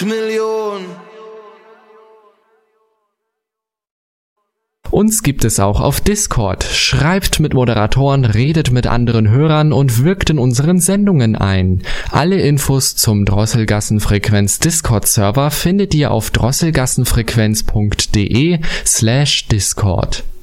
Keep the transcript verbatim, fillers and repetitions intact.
Million. Uns gibt es auch auf Discord. Schreibt mit Moderatoren, redet mit anderen Hörern und wirkt in unseren Sendungen ein. Alle Infos zum Drosselgassenfrequenz Discord-Server findet ihr auf drosselgassenfrequenz punkt de slash Discord.